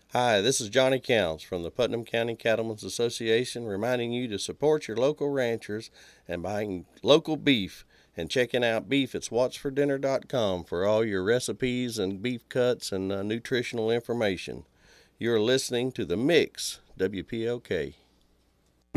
Hi, this is Johnny Counts from the Putnam County Cattlemen's Association, reminding you to support your local ranchers and buying local beef and checking out beef at swatsfordinner.com for all your recipes and beef cuts and nutritional information. You're listening to The Mix, WPOK.